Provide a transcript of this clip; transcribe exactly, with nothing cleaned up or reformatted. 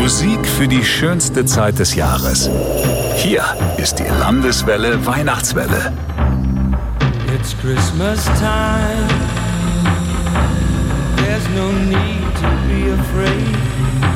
Musik für die schönste Zeit des Jahres. Hier ist die Landeswelle Weihnachtswelle. It's Christmas time. There's no need to be afraid.